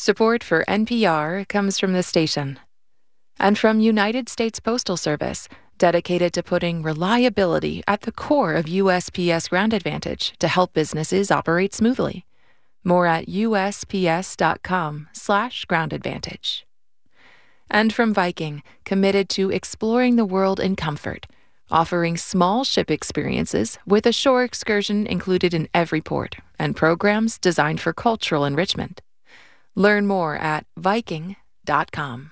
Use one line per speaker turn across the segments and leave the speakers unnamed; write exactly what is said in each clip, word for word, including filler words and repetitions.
Support for N P R comes from the station and from United States Postal Service, dedicated to putting reliability at the core of U S P S Ground Advantage to help businesses operate smoothly. More at usps.com slash ground advantage. And from Viking, committed to exploring the world in comfort, offering small ship experiences with a shore excursion included in every port and programs designed for cultural enrichment. Learn more at viking dot com.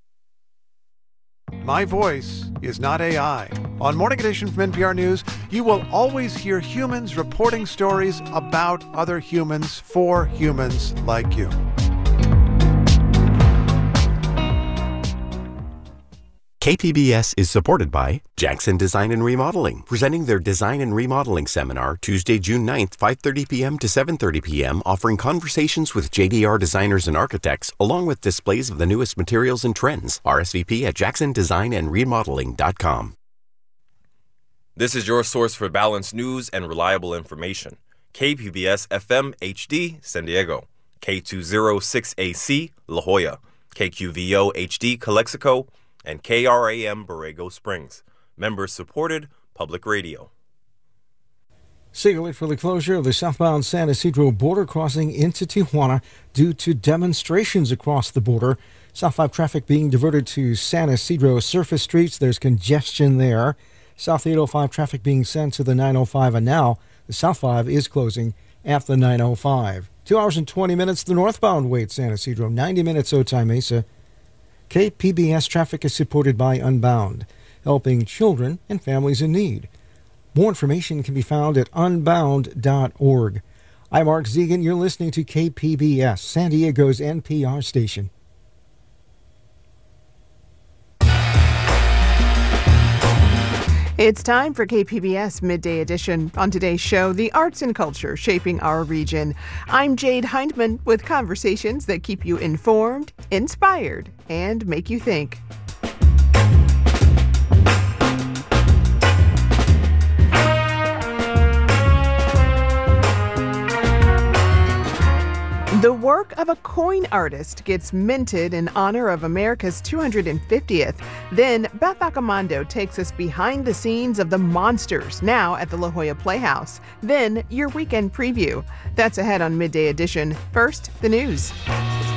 My voice is not A I. On Morning Edition from N P R News, you will always hear humans reporting stories about other humans for humans like you.
K P B S is supported by Jackson Design and Remodeling, presenting their Design and Remodeling Seminar Tuesday, June ninth, five thirty p.m. to seven thirty p.m., offering conversations with J D R designers and architects, along with displays of the newest materials and trends. R S V P at jackson design and remodeling dot com.
This is your source for balanced news and reliable information. K P B S F M H D, San Diego. K two oh six A C, La Jolla. K Q V O H D, Calexico. And K R A M Borrego Springs. Members-supported public radio.
Cigarette for the closure of the southbound San Ysidro border crossing into Tijuana due to demonstrations across the border. South five traffic being diverted to San Ysidro surface streets. There's congestion there. South eight oh five traffic being sent to the nine oh five, and now the South five is closing at the nine oh five. Two hours and twenty minutes, the northbound way at San Ysidro, ninety minutes Otay Mesa. K P B S traffic is supported by Unbound, helping children and families in need. More information can be found at unbound dot org. I'm Mark Zegan. You're listening to K P B S, San Diego's N P R station.
It's time for K P B S Midday Edition. On today's show, the arts and culture shaping our region. I'm Jade Hindman with conversations that keep you informed, inspired, and make you think. The work of a coin artist gets minted in honor of America's two hundred fiftieth. Then Beth Accomando takes us behind the scenes of The Monsters, now at the La Jolla Playhouse. Then your weekend preview. That's ahead on Midday Edition. First, the news.